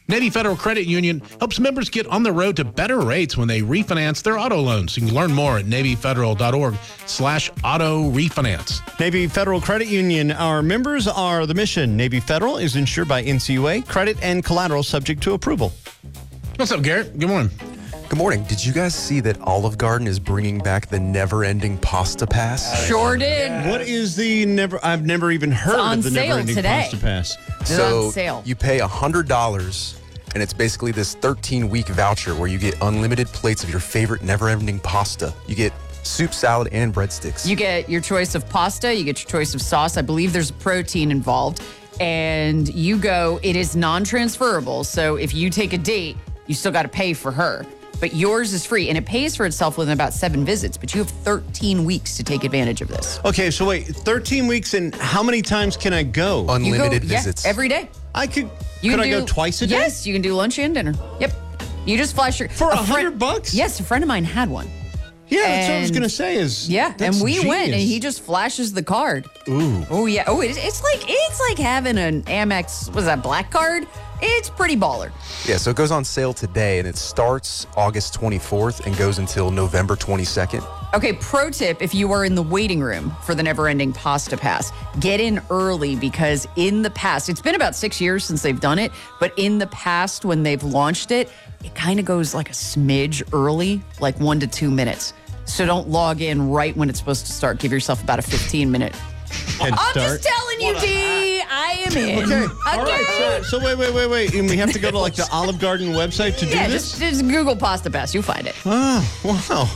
Navy Federal Credit Union helps members get on the road to better rates when they refinance their auto loans. You can learn more at NavyFederal.org/auto refinance. Navy Federal Credit Union. Our members are the mission. Navy Federal is insured by NCUA. Credit and collateral subject to approval. What's up, Garrett? Good morning. Good morning. Did you guys see that Olive Garden is bringing back the never-ending pasta pass? Sure did. What is the I've never even heard of the never-ending today. pasta pass. So on sale. you pay $100, and it's basically this 13-week voucher where you get unlimited plates of your favorite never-ending pasta. You get soup, salad, and breadsticks. You get your choice of pasta. You get your choice of sauce. I believe there's protein involved. And you go, it is non-transferable. So if you take a date, you still got to pay for her. But yours is free, and it pays for itself within about 7 visits. But you have 13 weeks to take advantage of this. Okay, so wait, 13 weeks, and how many times can I go? Unlimited You go, visits. Yeah, every day. Could I go twice a day? Yes, you can do lunch and dinner. Yep. You just flash your... For $100? Yes, a friend of mine had one. Yeah, that's what I was And- going to say is... Yeah, that's and we went, and genius. he just flashes the card. Ooh. Oh, yeah. Oh, it's like having an Amex, was that black card? It's pretty baller. Yeah, so it goes on sale today, and it starts August 24th and goes until November 22nd. Okay, pro tip, if you are in the waiting room for the never-ending pasta pass, get in early because in the past, it's been about 6 years since they've done it, but in the past when they've launched it, it kind of goes like a smidge early, like 1 to 2 minutes. So don't log in right when it's supposed to start. Give yourself about a 15-minute. Head I'm start. just telling you, D. I am in. Okay. All right. So wait. And we have to go to like the Olive Garden website to do Yeah, this? just Google pasta pass. You'll find it. Oh, wow.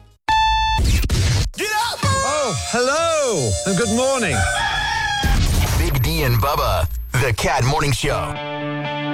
Get up! Oh, hello, and good morning. Big D and Bubba, the Cat Morning Show.